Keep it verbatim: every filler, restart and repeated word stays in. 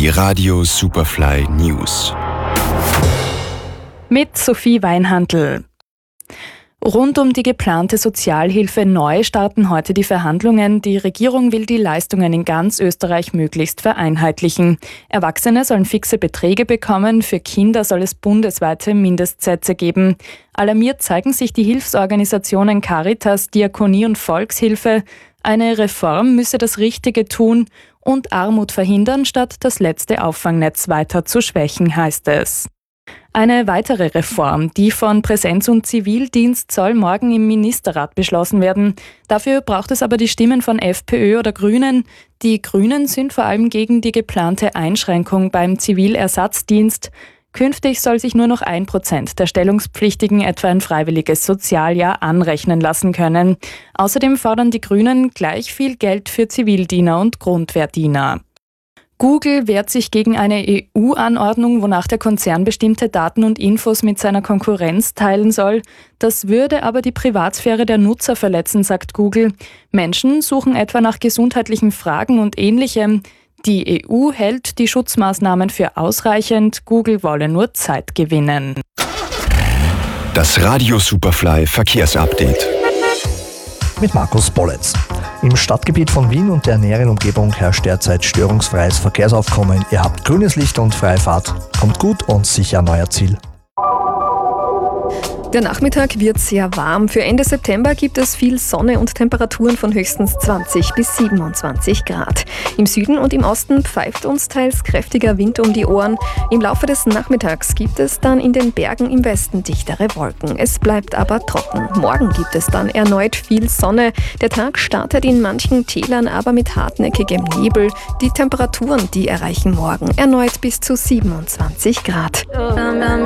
Die Radio Superfly News. Mit Sophie Weinhandl. Rund um die geplante Sozialhilfe neu starten heute die Verhandlungen. Die Regierung will die Leistungen in ganz Österreich möglichst vereinheitlichen. Erwachsene sollen fixe Beträge bekommen, für Kinder soll es bundesweite Mindestsätze geben. Alarmiert zeigen sich die Hilfsorganisationen Caritas, Diakonie und Volkshilfe. Eine Reform müsse das Richtige tun und Armut verhindern, statt das letzte Auffangnetz weiter zu schwächen, heißt es. Eine weitere Reform, die von Präsenz- und Zivildienst, soll morgen im Ministerrat beschlossen werden. Dafür braucht es aber die Stimmen von FPÖ oder Grünen. Die Grünen sind vor allem gegen die geplante Einschränkung beim Zivilersatzdienst. Künftig soll sich nur noch ein Prozent der Stellungspflichtigen etwa ein freiwilliges Sozialjahr anrechnen lassen können. Außerdem fordern die Grünen gleich viel Geld für Zivildiener und Grundwehrdiener. Google wehrt sich gegen eine E U-Anordnung, wonach der Konzern bestimmte Daten und Infos mit seiner Konkurrenz teilen soll. Das würde aber die Privatsphäre der Nutzer verletzen, sagt Google. Menschen suchen etwa nach gesundheitlichen Fragen und Ähnlichem. Die E U hält die Schutzmaßnahmen für ausreichend. Google wolle nur Zeit gewinnen. Das Radio Superfly Verkehrsupdate. Mit Markus Bolletz. Im Stadtgebiet von Wien und der näheren Umgebung herrscht derzeit störungsfreies Verkehrsaufkommen. Ihr habt grünes Licht und freie Fahrt. Kommt gut und sicher an euer Ziel. Der Nachmittag wird sehr warm. Für Ende September gibt es viel Sonne und Temperaturen von höchstens zwanzig bis siebenundzwanzig Grad. Im Süden und im Osten pfeift uns teils kräftiger Wind um die Ohren. Im Laufe des Nachmittags gibt es dann in den Bergen im Westen dichtere Wolken. Es bleibt aber trocken. Morgen gibt es dann erneut viel Sonne. Der Tag startet in manchen Tälern aber mit hartnäckigem Nebel. Die Temperaturen, die erreichen morgen erneut bis zu siebenundzwanzig Grad.